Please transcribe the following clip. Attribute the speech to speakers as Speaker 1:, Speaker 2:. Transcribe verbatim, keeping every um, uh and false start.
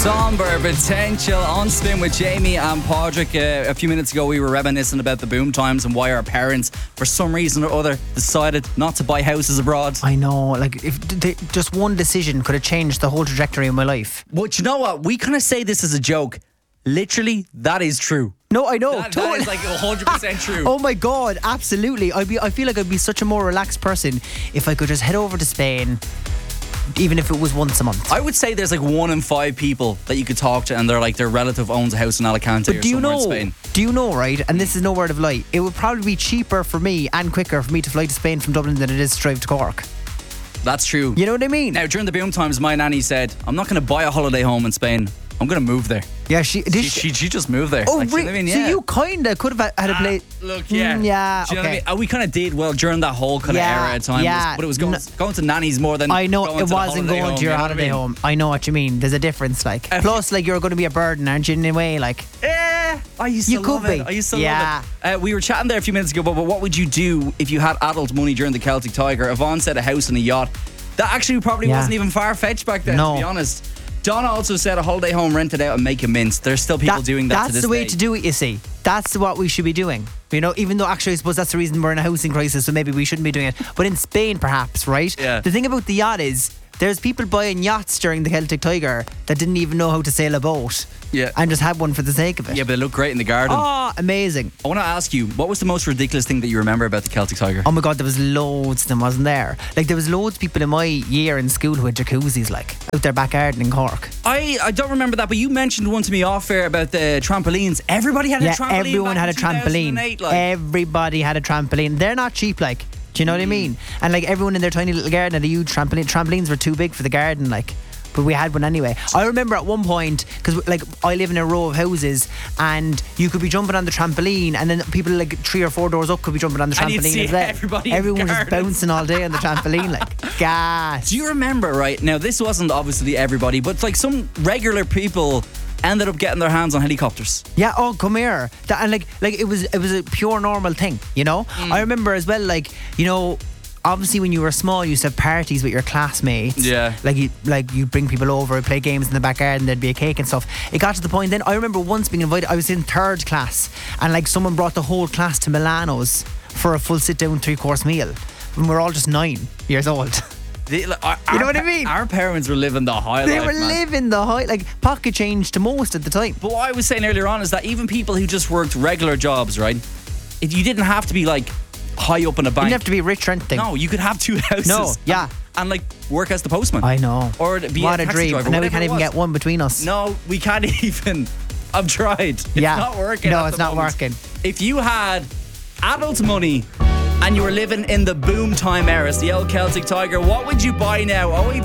Speaker 1: Somber Potential on Spin with Jamie and Padraig. Uh, a few minutes ago we were reminiscing about the boom times and why our parents, for some reason or other, decided not to buy houses abroad.
Speaker 2: I know, like if they, just one decision could have changed the whole trajectory of my life.
Speaker 1: But you know what? We kind of say this as a joke. Literally, that is true.
Speaker 2: No, I know.
Speaker 1: That,
Speaker 2: totally.
Speaker 1: that is like one hundred percent true.
Speaker 2: Oh my God, absolutely. I'd be, I feel like I'd be such a more relaxed person if I could just head over to Spain, even if it was once a month.
Speaker 1: I would say there's like one in five people that you could talk to and they're like their relative owns a house in Alicante
Speaker 2: But
Speaker 1: or
Speaker 2: do you
Speaker 1: somewhere
Speaker 2: know,
Speaker 1: in Spain.
Speaker 2: Do you know, right, and this is no word of lie, it would probably be cheaper for me and quicker for me to fly to Spain from Dublin than it is to drive to Cork.
Speaker 1: That's true.
Speaker 2: You know what I mean?
Speaker 1: Now, during the boom times, my nanny said, I'm not going to buy a holiday home in Spain. I'm going to move there.
Speaker 2: Yeah, she did.
Speaker 1: She, she, she just moved there.
Speaker 2: Oh,
Speaker 1: like,
Speaker 2: really?
Speaker 1: I mean,
Speaker 2: So
Speaker 1: yeah.
Speaker 2: you kind of could have had a place.
Speaker 1: Ah, look, yeah.
Speaker 2: Mm, yeah,
Speaker 1: Do you know
Speaker 2: okay.
Speaker 1: what I mean? Uh, We kind of did well during that whole kind
Speaker 2: Yeah,
Speaker 1: of era of time.
Speaker 2: yeah.
Speaker 1: But it was going,
Speaker 2: No-
Speaker 1: going to nannies more than
Speaker 2: I know
Speaker 1: going
Speaker 2: it
Speaker 1: to the
Speaker 2: wasn't
Speaker 1: holiday
Speaker 2: going
Speaker 1: home,
Speaker 2: to your
Speaker 1: you know what I
Speaker 2: holiday
Speaker 1: mean?
Speaker 2: home. I know what you mean. There's a difference, like.
Speaker 1: Uh,
Speaker 2: Plus, like, you're going to be a burden, aren't you, in a way, like.
Speaker 1: Yeah, I used to
Speaker 2: You
Speaker 1: love
Speaker 2: could
Speaker 1: it.
Speaker 2: be.
Speaker 1: I used to
Speaker 2: Yeah.
Speaker 1: love it. Uh, we were chatting there a few minutes ago, but, but what would you do if you had adult money during the Celtic Tiger? Yvonne said a house and a yacht. That actually probably
Speaker 2: Yeah.
Speaker 1: wasn't even far-fetched back then,
Speaker 2: No.
Speaker 1: to be honest. Donna also said a holiday home rented out and make a mince. There's still people
Speaker 2: That-
Speaker 1: doing that
Speaker 2: that's
Speaker 1: to this
Speaker 2: the way
Speaker 1: day.
Speaker 2: to do it, you see. That's what we should be doing. You know, even though actually I suppose that's the reason we're in a housing crisis, so maybe we shouldn't be doing it. But in Spain, perhaps, right?
Speaker 1: Yeah.
Speaker 2: The thing about the yacht is there's people buying yachts during the Celtic Tiger that didn't even know how to sail a boat.
Speaker 1: Yeah.
Speaker 2: And just had one for the sake of it.
Speaker 1: Yeah, but they look great in the garden.
Speaker 2: Oh, amazing.
Speaker 1: I want to ask you, what was the most ridiculous thing that you remember about the Celtic Tiger?
Speaker 2: Oh my God, there was loads of them, wasn't there? Like, there was loads of people in my year in school who had jacuzzis, like, out their back garden in Cork.
Speaker 1: I, I don't remember that, but you mentioned one to me off air about the trampolines. Everybody had
Speaker 2: Yeah,
Speaker 1: a trampoline.
Speaker 2: everyone
Speaker 1: back
Speaker 2: had a
Speaker 1: in two thousand eight,
Speaker 2: trampoline.
Speaker 1: like.
Speaker 2: Everybody had a trampoline. They're not cheap, like. Do you know what I mean? And like everyone in their tiny little garden had a huge trampoline. Trampolines were too big for the garden, like. But we had one anyway. I remember at one point, because like I live in a row of houses, and you could be jumping on the trampoline, and then people like three or four doors up could be jumping on the
Speaker 1: And you'd
Speaker 2: trampoline
Speaker 1: see
Speaker 2: as well.
Speaker 1: everybody in the
Speaker 2: Everyone was just
Speaker 1: garden.
Speaker 2: bouncing all day on the trampoline, like gas.
Speaker 1: Do you remember, right? Now, this wasn't obviously everybody, but like some regular people ended up getting their hands on helicopters.
Speaker 2: Yeah, oh come here. That, and like like it was it was a pure normal thing, you know?
Speaker 1: Mm.
Speaker 2: I remember as well, like, you know, obviously when you were small you used to have parties with your classmates.
Speaker 1: Yeah.
Speaker 2: Like you like you bring people over, play games in the backyard, and there'd be a cake and stuff. It got to the point then I remember once being invited, I was in third class, and like someone brought the whole class to Milano's for a full sit down three course meal. And we're all just nine years old.
Speaker 1: They, like, our,
Speaker 2: You know
Speaker 1: our
Speaker 2: what I
Speaker 1: pa-
Speaker 2: mean?
Speaker 1: Our parents were living the high
Speaker 2: They
Speaker 1: life,
Speaker 2: were
Speaker 1: man.
Speaker 2: living the high, like pocket change to most at the time.
Speaker 1: But what I was saying earlier on is that even people who just worked regular jobs, right? It, you didn't have to be like high up in a
Speaker 2: You
Speaker 1: bank.
Speaker 2: didn't have to be rich or anything.
Speaker 1: No, you could have two houses.
Speaker 2: No, yeah.
Speaker 1: And, and like work as the postman.
Speaker 2: I know.
Speaker 1: Or be
Speaker 2: what
Speaker 1: a
Speaker 2: a
Speaker 1: taxi
Speaker 2: dream.
Speaker 1: driver,
Speaker 2: And now we
Speaker 1: whatever
Speaker 2: can't
Speaker 1: it
Speaker 2: even
Speaker 1: was.
Speaker 2: get one between us.
Speaker 1: No, we can't even. I've tried. It's
Speaker 2: Yeah.
Speaker 1: not working.
Speaker 2: No,
Speaker 1: at
Speaker 2: it's
Speaker 1: the
Speaker 2: not
Speaker 1: moment.
Speaker 2: working.
Speaker 1: If you had adult money and you were living in the boom time era, the old Celtic Tiger, what would you buy now? oh eight